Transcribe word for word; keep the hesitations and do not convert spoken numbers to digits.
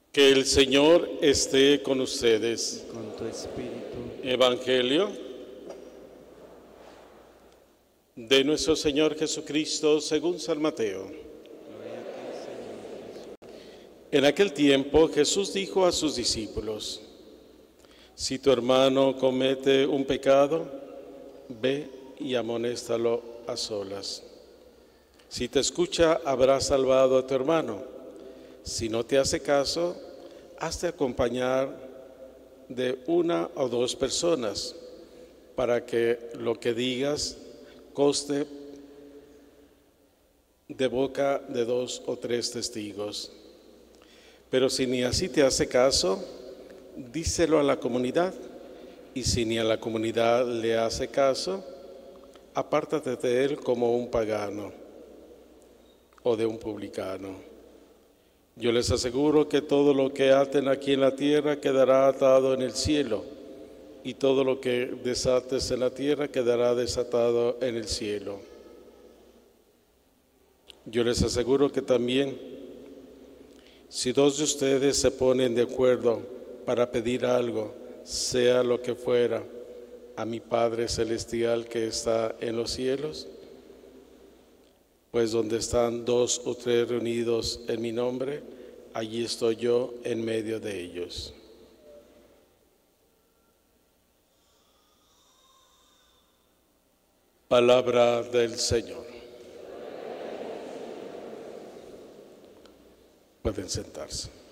Que el Señor esté con ustedes. Con tu espíritu. Evangelio de nuestro Señor Jesucristo según San Mateo. Gloria a ti, Señor Jesús. En aquel tiempo Jesús dijo a sus discípulos: si tu hermano comete un pecado, ve y amonéstalo a solas. Si te escucha, habrás salvado a tu hermano. Si no te hace caso, hazte acompañar de una o dos personas, para que lo que digas conste de boca de dos o tres testigos. Pero si ni así te hace caso, díselo a la comunidad, y si ni a la comunidad le hace caso, apártate de él como un pagano o de un publicano. Yo les aseguro que todo lo que aten aquí en la tierra quedará atado en el cielo, y todo lo que desates en la tierra quedará desatado en el cielo. Yo les aseguro que también, si dos de ustedes se ponen de acuerdo para pedir algo, sea lo que fuera, a mi Padre Celestial que está en los cielos, pues donde están dos o tres reunidos en mi nombre, allí estoy yo en medio de ellos. Palabra del Señor. Pueden sentarse.